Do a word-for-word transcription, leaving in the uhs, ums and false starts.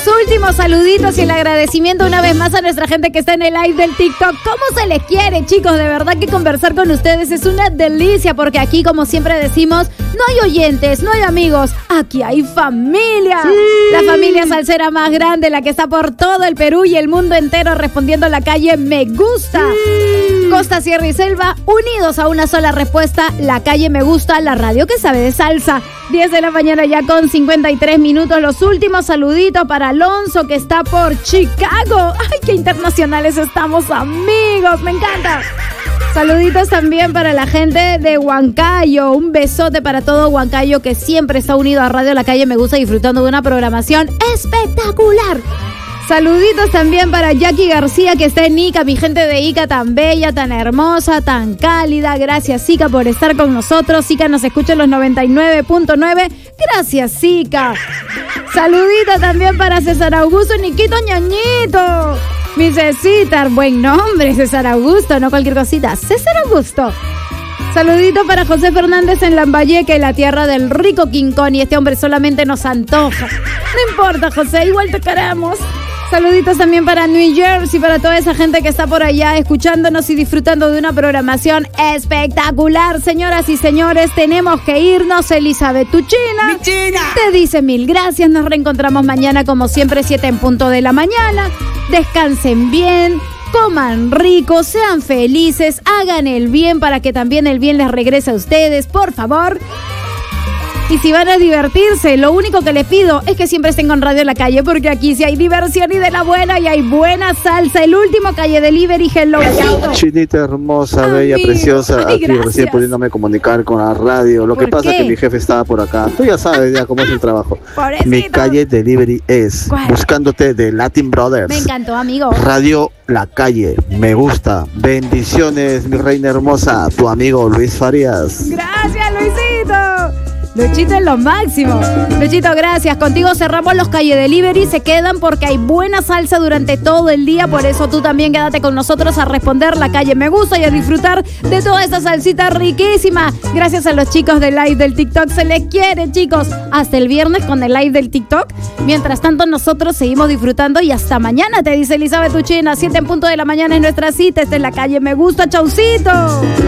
Los últimos saluditos y el agradecimiento una vez más a nuestra gente que está en el live del TikTok. ¿Cómo se les quiere, chicos? De verdad que conversar con ustedes es una delicia porque aquí, como siempre decimos, no hay oyentes, no hay amigos, aquí hay familia. Sí. La familia salsera más grande, la que está por todo el Perú y el mundo entero respondiendo a la calle Me Gusta. Sí. Costa, Sierra y Selva, unidos a una sola respuesta, la calle Me Gusta, la radio que sabe de salsa. diez de la mañana ya con cincuenta y tres minutos. Los últimos saluditos para Alonso que está por Chicago. ¡Ay, qué internacionales estamos, amigos! ¡Me encanta! Saluditos también para la gente de Huancayo. Un besote para todo Huancayo que siempre está unido a Radio La Calle Me Gusta disfrutando de una programación espectacular. Saluditos también para Jackie García que está en Ica, mi gente de Ica tan bella, tan hermosa, tan cálida. Gracias, Ica, por estar con nosotros. Ica nos escucha en los noventa y nueve punto nueve. Gracias, Ica. Saluditos también para César Augusto Niquito Ñañito. Mi Cecita, buen nombre, César Augusto, no cualquier cosita. César Augusto. Saludito para José Fernández en Lambayeque, la tierra del rico King Kong, y este hombre solamente nos antoja. No importa, José, igual te queremos. Saluditos también para New Jersey, para toda esa gente que está por allá escuchándonos y disfrutando de una programación espectacular. Señoras y señores, tenemos que irnos. Elizabeth, tu china, ¡Mi china! te dice mil gracias. Nos reencontramos mañana, como siempre, siete en punto de la mañana. Descansen bien, coman rico, sean felices, hagan el bien para que también el bien les regrese a ustedes, por favor. Y si van a divertirse, lo único que les pido es que siempre estén con Radio La Calle, porque aquí sí hay diversión y de la buena, y hay buena salsa. El último Calle Delivery, hello. Chinita hermosa, Amigo. bella, preciosa. Ay, aquí gracias. recién pudiéndome comunicar con la radio. Lo que ¿Por pasa qué? es que mi jefe estaba por acá. Tú ya sabes ya cómo es el trabajo. Pobrecito. Mi Calle Delivery es ¿Cuál? buscándote de Latin Brothers. Me encantó, amigo. Radio La Calle, me gusta. Bendiciones, mi reina hermosa. Tu amigo Luis Farías. Gracias, Luisito. Luchito es lo máximo. Luchito, gracias. Contigo cerramos los Calle Delivery. Se quedan porque hay buena salsa durante todo el día. Por eso tú también quédate con nosotros a responder La Calle Me Gusta y a disfrutar de toda esta salsita riquísima. Gracias a los chicos del live del TikTok. Se les quiere, chicos. Hasta el viernes con el live del TikTok. Mientras tanto, nosotros seguimos disfrutando y hasta mañana, te dice Elizabeth Uchina. siete en punto de la mañana es nuestra cita. Esta es La Calle Me Gusta. Chaucito.